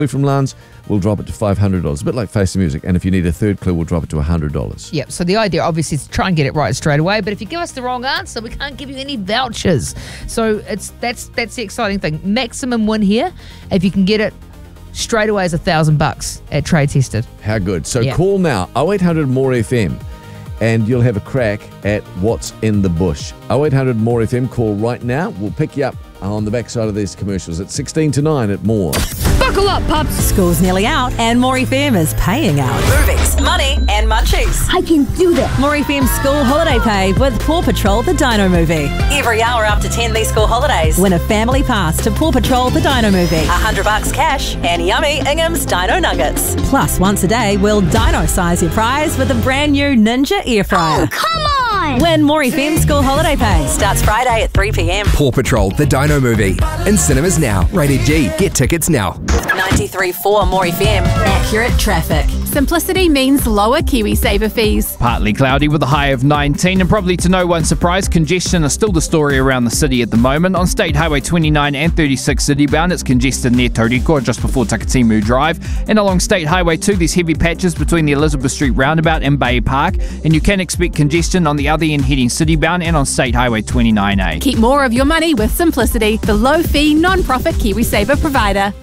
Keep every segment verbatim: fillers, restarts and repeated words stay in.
from Lance, we'll drop it to five hundred dollars. A bit like Face the Music. And if you need a third clue, we'll drop it to one hundred dollars. Yep, so the idea obviously is to try and get it right straight away, but if you give us the wrong answer, we can't give you any vouchers. So it's that's that's the exciting thing. Maximum win here. If you can get it straight away is a thousand bucks at Trade Tested. How good. So Yeah. call now, oh eight hundred more F M, and you'll have a crack at what's in the bush. oh eight hundred more F M, call right now. We'll pick you up on the backside of these commercials at sixteen to nine at More. Buckle up, pups. School's nearly out and More F M is paying out. Movies, money and munchies. I can do that. More F M School Holiday Pay with Paw Patrol the Dino Movie. Every hour after ten these school holidays, win a family pass to Paw Patrol the Dino Movie. A hundred bucks cash and yummy Ingham's Dino Nuggets. Plus, once a day, we'll dino size your prize with a brand new Ninja Air Fryer. Oh, come on! Win More F M School Holiday Pay. Starts Friday at three p.m. Paw Patrol the Dino Movie. In cinemas now. Rated G. Get tickets now. ninety-three point four More F M. Accurate traffic. Simplicity means lower KiwiSaver fees. Partly cloudy with a high of nineteen, and probably to no one's surprise, congestion is still the story around the city at the moment. On State Highway twenty-nine and thirty-six city-bound, it's congested near Tauriko just before Takatimu Drive. And along State Highway two, there's heavy patches between the Elizabeth Street roundabout and Bay Park. And you can expect congestion on the other end heading city-bound and on State Highway twenty-nine A. Keep more of your money with Simplicity, the low-fee, non-profit KiwiSaver provider.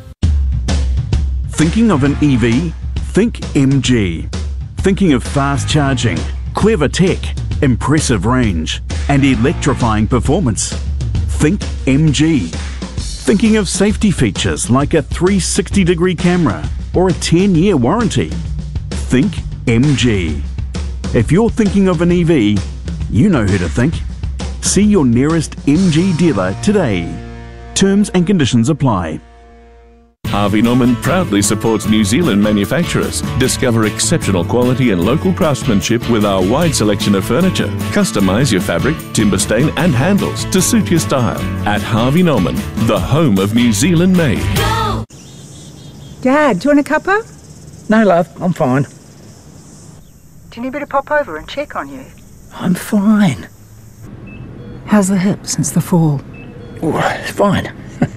Thinking of an E V? Think M G. Thinking of fast charging, clever tech, impressive range, and electrifying performance? Think M G. Thinking of safety features like a three sixty degree camera or a ten year warranty? Think M G. If you're thinking of an E V, you know who to think. See your nearest M G dealer today. Terms and conditions apply. Harvey Norman proudly supports New Zealand manufacturers. Discover exceptional quality and local craftsmanship with our wide selection of furniture. Customize your fabric, timber stain and handles to suit your style. At Harvey Norman, the home of New Zealand made. Go! Dad, do you want a cuppa? No, love, I'm fine. Do you need me to pop over and check on you? I'm fine. How's the hip since the fall? Oh, it's fine.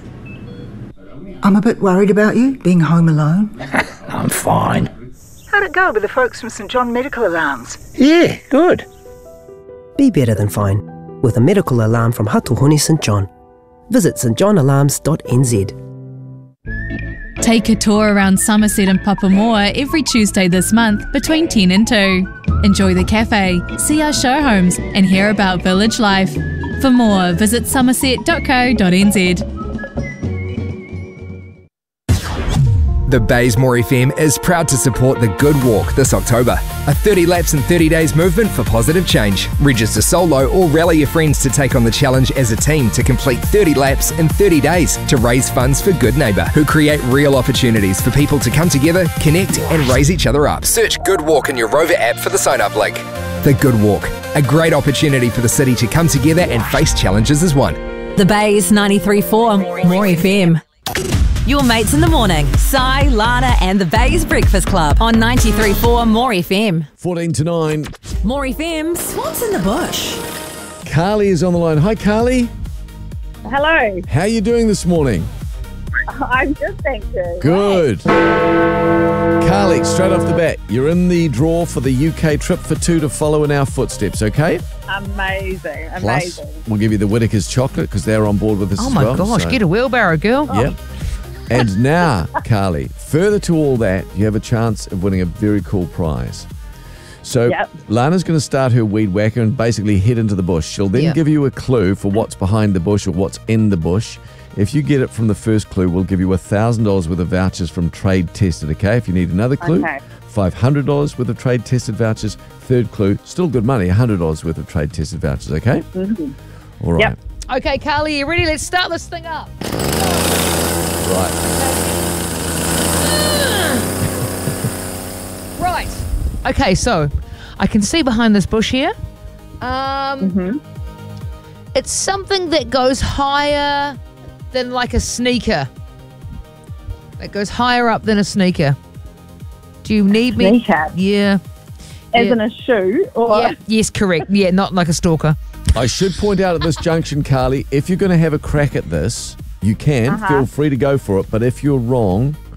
I'm a bit worried about you, being home alone. I'm fine. How'd it go with the folks from St John Medical Alarms? Yeah, good. Be better than fine with a medical alarm from Hatuhuni St John. Visit st john alarms dot n z. Take a tour around Somerset and Papamoa every Tuesday this month between ten and two. Enjoy the cafe, see our show homes and hear about village life. For more, visit somerset dot co dot n z. The Baysmore F M is proud to support the Good Walk this October, a thirty laps in thirty days movement for positive change. Register solo or rally your friends to take on the challenge as a team to complete thirty laps in thirty days to raise funds for Good Neighbour, who create real opportunities for people to come together, connect and raise each other up. Search Good Walk in your Rover app for the sign-up link. The Good Walk, a great opportunity for the city to come together and face challenges as one. The Bay's ninety-three point four More F M. Your mates in the morning, Sai, Lana and the Bay's Breakfast Club on ninety-three point four More F M. fourteen to nine. More F M's What's in the Bush? Carly is on the line. Hi, Carly. Hello. How are you doing this morning? I'm good, thank you. Good. Carly, straight off the bat, you're in the draw for the U K trip for two to follow in our footsteps, okay? Amazing, Plus, amazing. we'll give you the Whittaker's chocolate because they're on board with us Oh as my well. gosh, so- get a wheelbarrow, girl. Yep. And now, Carly, further to all that, you have a chance of winning a very cool prize. So Yep. Lana's going to start her weed whacker and basically head into the bush. She'll then Yep. give you a clue for what's behind the bush or what's in the bush. If you get it from the first clue, we'll give you one thousand dollars worth of vouchers from Trade Tested, okay? If you need another clue, Okay. five hundred dollars worth of Trade Tested vouchers. Third clue, still good money, one hundred dollars worth of Trade Tested vouchers, okay? Mm-hmm. All right. Yep. Okay, Carly, you ready? Let's start this thing up. Right. Right. Okay, so I can see behind this bush here. Um, Mm-hmm. It's something that goes higher than like a sneaker. It goes higher up than a sneaker. Do you need me? Sneaker? Yeah. As yeah. in a shoe? Or Yeah. Yes, correct. Yeah, not like a stalker. I should point out at this junction, Carly, if you're going to have a crack at this, you can. Uh-huh. Feel free to go for it. But if you're wrong,